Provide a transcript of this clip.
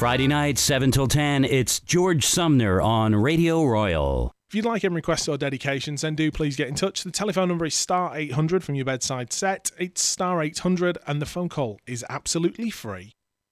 Friday night, 7 till 10, it's George Sumner on Radio Royal. If you'd like any requests or dedications, then do please get in touch. The telephone number is star 800 from your bedside set. It's star 800 and the phone call is absolutely free.